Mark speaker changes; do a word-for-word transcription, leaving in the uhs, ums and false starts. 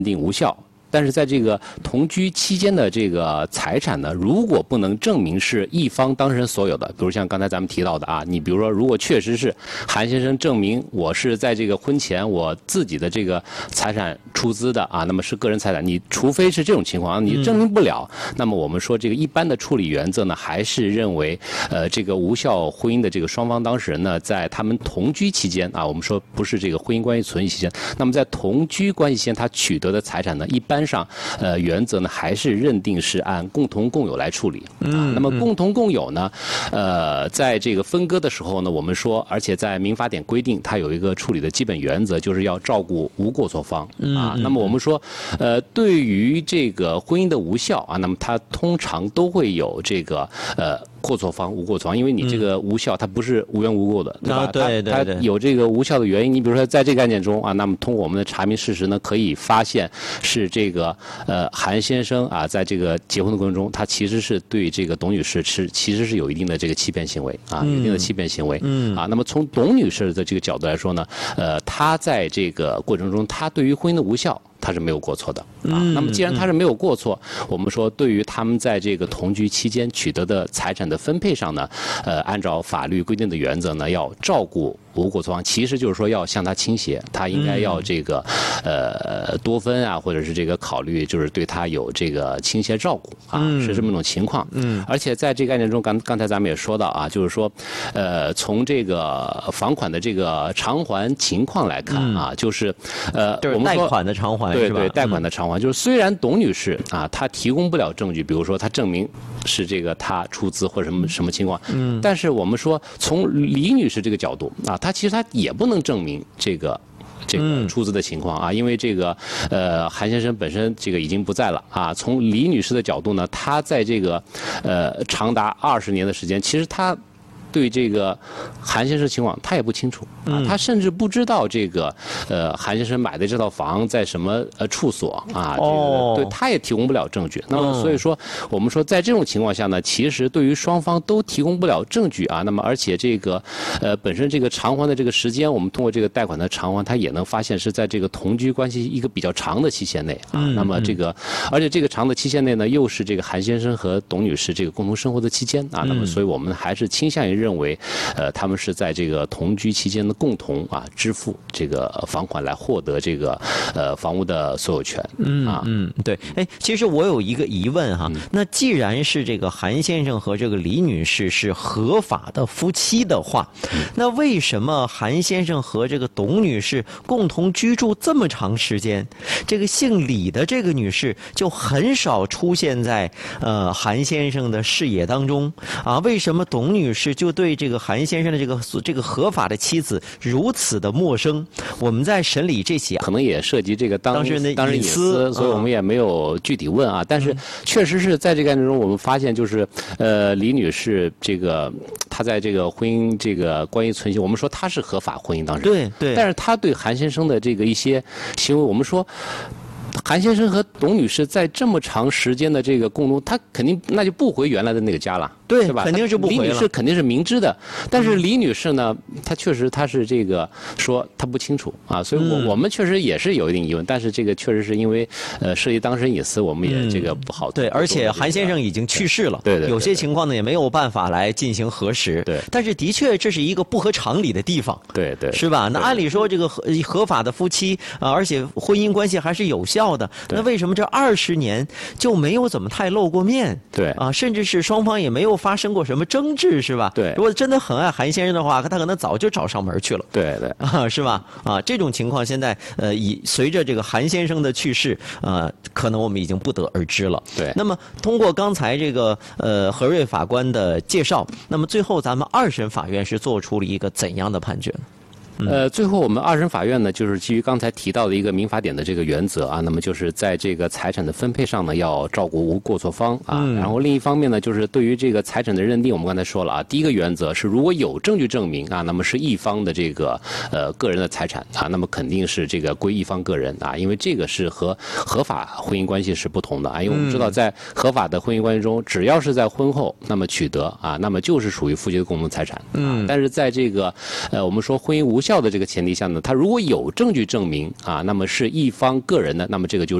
Speaker 1: 定无效。但是在这个同居期间的这个财产呢，如果不能证明是一方当事人所有的，比如像刚才咱们提到的啊，你比如说，如果确实是韩先生证明我是在这个婚前我自己的这个财产出资的啊，那么是个人财产，你除非是这种情况，你证明不了，嗯、那么我们说这个一般的处理原则呢，还是认为呃这个无效婚姻的这个双方当事人呢，在他们同居期间啊，我们说不是这个婚姻关系存续期间，那么在同居关系期间他取得的财产呢，一般上，呃，原则呢还是认定是按共同共有来处理。嗯，那么共同共有呢，呃，在这个分割的时候呢，我们说，而且在民法典规定，它有一个处理的基本原则，就是要照顾无过错方啊。那么我们说，呃，对于这个婚姻的无效啊，那么它通常都会有这个呃。过错方无过错方，因为你这个无效，它不是无缘无故的，对吧？
Speaker 2: 啊、对对对，
Speaker 1: 它有这个无效的原因。你比如说，在这个案件中啊，那么通过我们的查明事实呢，可以发现是这个呃韩先生啊，在这个结婚的过程中，他其实是对这个董女士是其实是有一定的这个欺骗行为啊，有一定的欺骗行为。嗯啊，那么从董女士的这个角度来说呢，呃，她在这个过程中，她对于婚姻的无效，他是没有过错的啊。那么既然他是没有过错，我们说对于他们在这个同居期间取得的财产的分配上呢，呃，按照法律规定的原则呢，要照顾无过错方，其实就是说要向他倾斜，他应该要这个呃多分啊，或者是这个考虑就是对他有这个倾斜照顾啊，是这么一种情况。嗯，而且在这个案件中，刚刚才咱们也说到啊，就是说呃从这个房款的这个偿还情况来看啊，就是呃
Speaker 2: 我们说贷款的偿还。
Speaker 1: 对对，贷款的偿还，就是虽然董女士啊，她提供不了证据，比如说她证明是这个她出资或者什么什么情况，嗯，但是我们说从李女士这个角度啊，她其实她也不能证明这个。这个出资的情况啊，因为这个呃韩先生本身这个已经不在了啊。从李女士的角度呢，她在这个呃长达二十年的时间，其实她。对这个韩先生情况，他也不清楚啊，他甚至不知道这个呃韩先生买的这套房在什么呃处所啊，这个对他也提供不了证据。那么所以说，我们说在这种情况下呢，其实对于双方都提供不了证据啊。那么而且这个呃本身这个偿还的这个时间，我们通过这个贷款的偿还，他也能发现是在这个同居关系一个比较长的期限内啊。那么这个而且这个长的期限内呢，又是这个韩先生和董女士这个共同生活的期间啊。那么所以我们还是倾向于认为，呃，他们是在这个同居期间的共同啊支付这个房款来获得这个呃房屋的所有权。
Speaker 2: 嗯啊，嗯，对。哎，其实我有一个疑问哈，嗯、那既然是这个韩先生和这个李女士是合法的夫妻的话，嗯、那为什么韩先生和这个董女士共同居住这么长时间，这个姓李的这个女士就很少出现在呃韩先生的视野当中啊？为什么董女士就对这个韩先生的这个这个合法的妻子如此的陌生？我们在审理这起
Speaker 1: 可能也涉及这个当
Speaker 2: 事人的
Speaker 1: 当事人隐私，所以我们也没有具体问啊。但是确实是在这个案件中，我们发现就是呃李女士这个她在这个婚姻这个关系存续，我们说她是合法婚姻当事人，
Speaker 2: 对对，
Speaker 1: 但是她对韩先生的这个一些行为，我们说。韩先生和董女士在这么长时间的这个共同，他肯定那就不回原来的那个家了，
Speaker 2: 对，
Speaker 1: 对吧？
Speaker 2: 肯定是不回了。
Speaker 1: 李女士肯定是明知的，但是李女士呢，她确实她是这个说她不清楚啊，所以我、嗯、我们确实也是有一定疑问，但是这个确实是因为呃涉及当事人隐私，我们也这个不好、
Speaker 2: 嗯。对，而且韩先生已经去世了，
Speaker 1: 对 对, 对, 对, 对，
Speaker 2: 有些情况呢也没有办法来进行核实，
Speaker 1: 对。
Speaker 2: 但是的确这是一个不合常理的地方，
Speaker 1: 对对，
Speaker 2: 是吧？那按理说这个合合法的夫妻啊，而且婚姻关系还是有效的，那为什么这二十年就没有怎么太露过面？
Speaker 1: 对
Speaker 2: 啊，甚至是双方也没有发生过什么争执，是吧？
Speaker 1: 对，
Speaker 2: 如果真的很爱韩先生的话，他可能早就找上门去了。
Speaker 1: 对对
Speaker 2: 啊，是吧？啊，这种情况现在呃，以随着这个韩先生的去世，呃，可能我们已经不得而知了。
Speaker 1: 对。
Speaker 2: 那么通过刚才这个呃何瑞法官的介绍，那么最后咱们二审法院是做出了一个怎样的判决呢？
Speaker 1: 呃，最后我们二审法院呢，就是基于刚才提到的一个民法典的这个原则啊，那么就是在这个财产的分配上呢，要照顾无过错方啊。嗯、然后另一方面呢，就是对于这个财产的认定，我们刚才说了啊，第一个原则是如果有证据证明啊，那么是一方的这个呃个人的财产啊，那么肯定是这个归一方个人啊，因为这个是和合法婚姻关系是不同的啊。因为我们知道，在合法的婚姻关系中，只要是在婚后那么取得啊，那么就是属于夫妻的共同财产。嗯。但是在这个呃我们说婚姻无无效的这个前提下呢，他如果有证据证明啊，那么是一方个人的，那么这个就